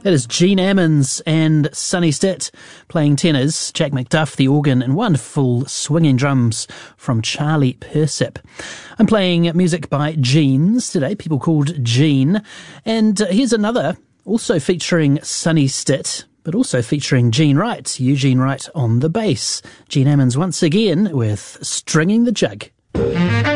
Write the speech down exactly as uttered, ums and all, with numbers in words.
That is Gene Ammons and Sonny Stitt playing tenors, Jack McDuff the organ, and wonderful swinging drums from Charlie Persip. I'm playing music by Genes today, people called Gene. And here's another, also featuring Sonny Stitt, but also featuring Gene Wright, Eugene Wright on the bass. Gene Ammons once again with Stringing the Jug.